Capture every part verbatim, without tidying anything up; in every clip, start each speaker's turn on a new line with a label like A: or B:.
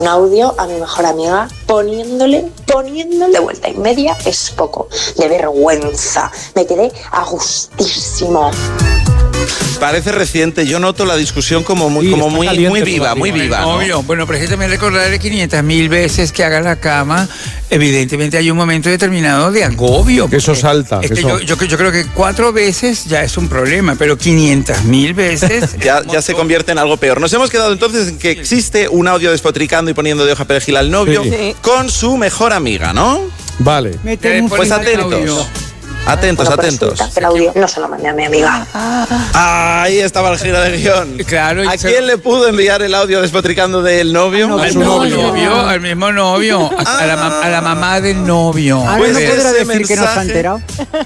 A: Un audio a mi mejor amiga poniéndole, poniéndole de vuelta y media es poco. De vergüenza. Me quedé a gustísimo.
B: Parece reciente, yo noto la discusión como muy, sí, como muy, muy viva, muy viva. ¿No?
C: Obvio. Bueno, precisamente recordarle quinientas mil veces que haga la cama. Evidentemente hay un momento determinado de agobio.
D: Que eso salta.
C: Es
D: que
C: que
D: eso...
C: yo, yo, yo creo que cuatro veces ya es un problema, pero quinientas mil veces...
B: ya, ya se convierte en algo peor. Nos hemos quedado entonces en que existe un audio despotricando y poniendo de hoja perejil al novio sí. con su mejor amiga, ¿no?
D: Vale.
C: Eh,
B: pues atentos. Atentos,
A: bueno,
B: atentos.
A: Resulta que el audio no se lo mandé a mi amiga.
B: Ah, ahí estaba el giro de guión.
C: Claro.
B: ¿A quién le pudo enviar el audio despotricando del novio?
C: No, al novio. novio, al mismo novio, ah. a, la, a la mamá del novio.
E: Ahora
B: pues
E: no podrá decir
B: mensaje...
E: que no se ha enterado.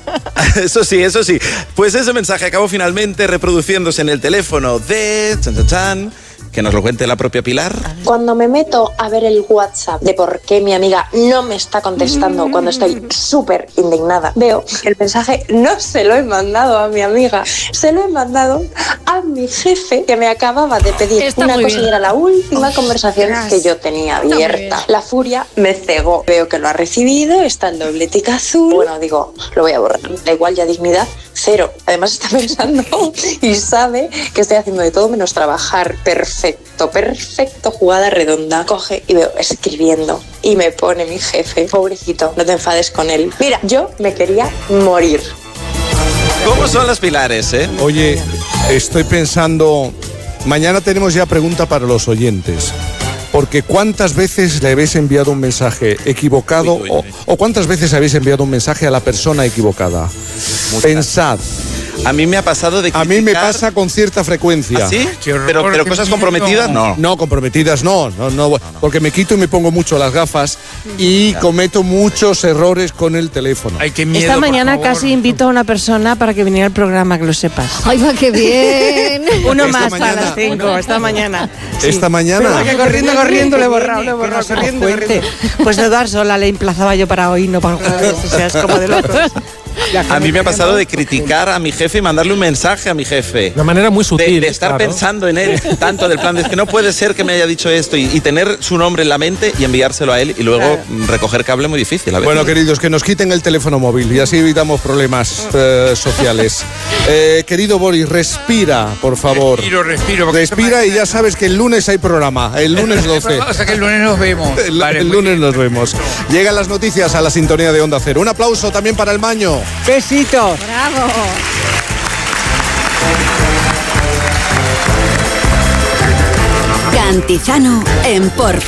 B: Eso sí, eso sí. Pues ese mensaje acabó finalmente reproduciéndose en el teléfono de... Chan, chan, chan, que nos lo cuente la propia Pilar.
A: Cuando me meto a ver el WhatsApp de por qué mi amiga no me está contestando cuando estoy súper indignada, veo que el mensaje no se lo he mandado a mi amiga, se lo he mandado a mi jefe que me acababa de pedir está una cosa bien. Y era la última Uf, conversación gracias. Que yo tenía abierta. La furia me cegó. Veo que lo ha recibido, está el dobletic azul. Bueno, digo, lo voy a borrar. Da igual, ya dignidad, cero. Además está pensando y sabe que estoy haciendo de todo menos trabajar. Perfecto, perfecto, jugada redonda. Coge y veo escribiendo y me pone mi jefe, pobrecito, no te enfades con él. Mira, yo me quería morir.
B: ¿Cómo son las Pilares, eh?
D: Oye, estoy pensando, mañana tenemos ya pregunta para los oyentes. Porque ¿cuántas veces le habéis enviado un mensaje equivocado uy, uy, uy. O, o cuántas veces habéis enviado un mensaje a la persona equivocada? Muchas. Pensad.
B: A mí me ha pasado de criticar...
D: A mí me pasa con cierta frecuencia.
B: ¿Ah, sí? Pero, pero cosas comprometidas, no.
D: No, comprometidas no, no, no, no. Porque me quito y me pongo mucho las gafas y claro. cometo muchos errores con el teléfono.
C: Ay, qué miedo,
F: esta mañana casi invito a una persona para que viniera al programa, que lo sepas.
G: ¡Ay, va, qué bien!
F: Uno
D: esta
F: más
D: mañana,
F: a las cinco, esta mañana.
D: Sí. Esta mañana.
F: Pero que corriendo, corriendo, le he borrado, le he borrado, corriendo, corriendo. Pues de dar sola le emplazaba yo para hoy, no para el jueves, o sea, es como de locos.
B: A mí me ha pasado de criticar a mi jefe y mandarle un mensaje a mi jefe.
H: De manera muy sutil.
B: De, de estar
H: claro.
B: pensando en él, tanto del plan de es que no puede ser que me haya dicho esto y, y tener su nombre en la mente y enviárselo a él y luego claro. recoger cable muy difícil. A ver.
D: Bueno, queridos, que nos quiten el teléfono móvil y así evitamos problemas eh, sociales. Eh, querido Boris, respira, por favor.
C: Respiro, respiro.
D: Respira y ya sabes que el lunes hay programa, el lunes doce.
C: O sea que el lunes nos vemos.
D: El,
C: vale,
D: el lunes nos vemos. Llegan las noticias a la sintonía de Onda Cero. Un aplauso también para el Maño.
E: ¡Besito!
G: ¡Bravo!
I: Cantizano en Por